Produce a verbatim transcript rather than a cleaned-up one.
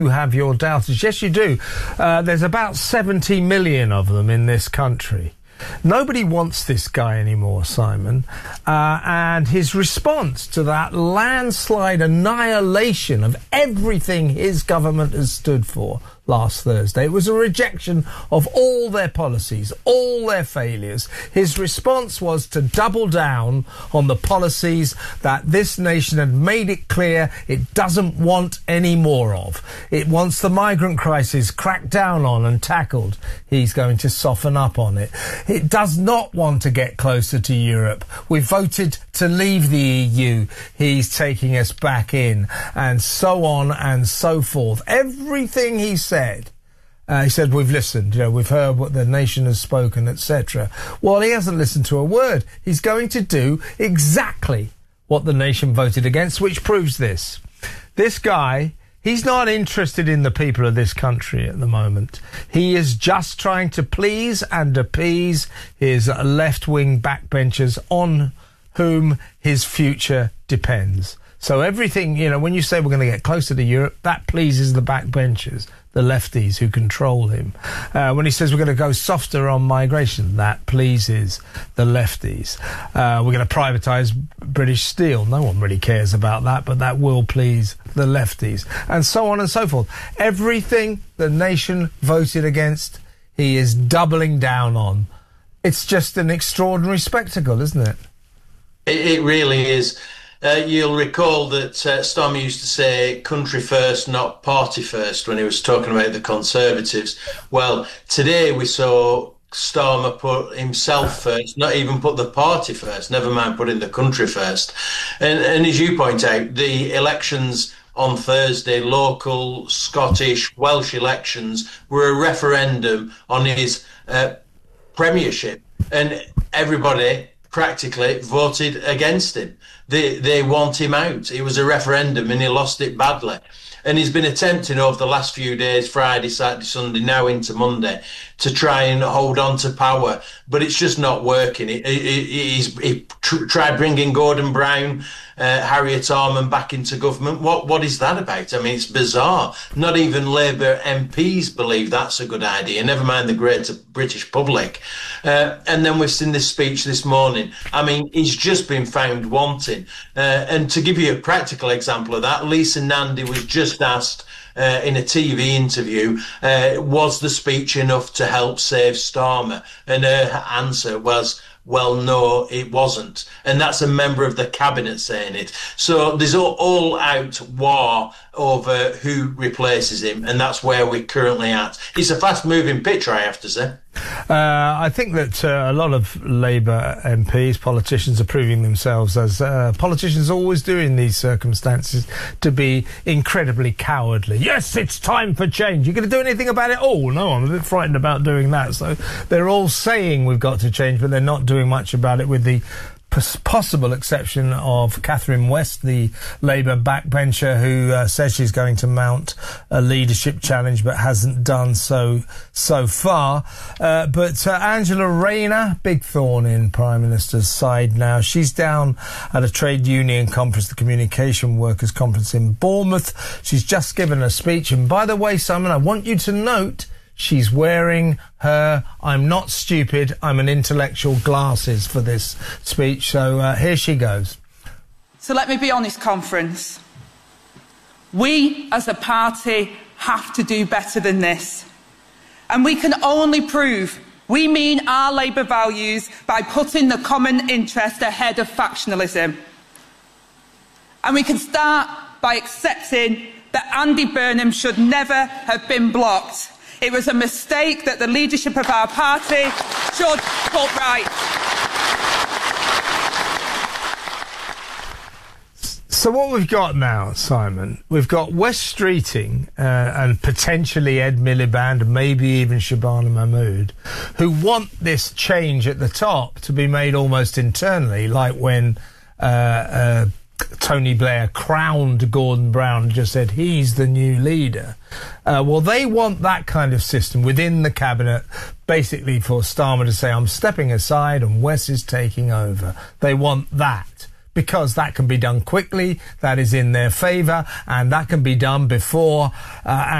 You have your doubters. Yes, you do. Uh, there's about seventy million of them in this country. Nobody wants this guy anymore, Simon. Uh, and his response to that landslide annihilation of everything his government has stood for last Thursday, it was a rejection of all their policies, all their failures. His response was to double down on the policies that this nation had made it clear it doesn't want any more of. It wants the migrant crisis cracked down on and tackled. He's going to soften up on it. It does not want to get closer to Europe. We voted to leave the E U. He's taking us back in, and so on and so forth. Everything he said, uh, he said, we've listened, you know, we've heard what the nation has spoken, et cetera. Well, he hasn't listened to a word. He's going to do exactly what the nation voted against, which proves this. This guy, he's not interested in the people of this country at the moment. He is just trying to please and appease his left-wing backbenchers on whom his future depends. So everything, you know, when you say we're going to get closer to Europe, that pleases the backbenchers, the lefties who control him. Uh, when he says we're going to go softer on migration, that pleases the lefties. Uh, we're going to privatise British Steel. No one really cares about that, but that will please the lefties. And so on and so forth. Everything the nation voted against, he is doubling down on. It's just an extraordinary spectacle, isn't it? It, it really is. Uh, you'll recall that uh, Starmer used to say country first, not party first, when he was talking about the Conservatives. Well, today we saw Starmer put himself first, not even put the party first, never mind putting the country first. And, and as you point out, the elections on Thursday, local, Scottish, Welsh elections, were a referendum on his uh, premiership. And everybody practically voted against him. They they want him out. It was a referendum and he lost it badly. And he's been attempting over the last few days, Friday, Saturday, Sunday, now into Monday, to try and hold on to power. But it's just not working. He, he, he's, he tr tried bringing Gordon Brown, uh, Harriet Harman back into government. What What is that about? I mean, it's bizarre. Not even Labour M Ps believe that's a good idea, never mind the greater British public. Uh, and then we've seen this speech this morning. I mean, he's just been found wanting. Uh, and to give you a practical example of that, Lisa Nandy was just asked uh, in a T V interview, uh, was the speech enough to help save Starmer? And her answer was, well, no, it wasn't. And that's a member of the cabinet saying it. So there's all, all out war over who replaces him, and that's where we're currently at. It's a fast-moving picture, I have to say. Uh, I think that uh, a lot of Labour M Ps, politicians, are proving themselves, as uh, politicians always do in these circumstances, to be incredibly cowardly. Yes, it's time for change. You're going to do anything about it? Oh, no, I'm a bit frightened about doing that. So they're all saying we've got to change, but they're not doing much about it, with the possible exception of Catherine West, the Labour backbencher, who uh, says she's going to mount a leadership challenge but hasn't done so so far. Uh, but uh, Angela Rayner, big thorn in Prime Minister's side now. She's down at a trade union conference, the Communication Workers Conference in Bournemouth. She's just given a speech. And by the way, Simon, I want you to note she's wearing her I'm not stupid, I'm an intellectual glasses for this speech. So uh, here she goes. So let me be honest, conference. We as a party have to do better than this. And we can only prove we mean our Labour values by putting the common interest ahead of factionalism. And we can start by accepting that Andy Burnham should never have been blocked. It was a mistake that the leadership of our party should put right. So what we've got now, Simon, we've got Wes Streeting uh, and potentially Ed Miliband, maybe even Shabana Mahmood, who want this change at the top to be made almost internally, like when uh, uh, Tony Blair crowned Gordon Brown and just said he's the new leader. Uh, well, they want that kind of system within the cabinet, basically for Starmer to say, I'm stepping aside and Wes is taking over. They want that. because that can be done quickly, that is in their favour, and that can be done before uh,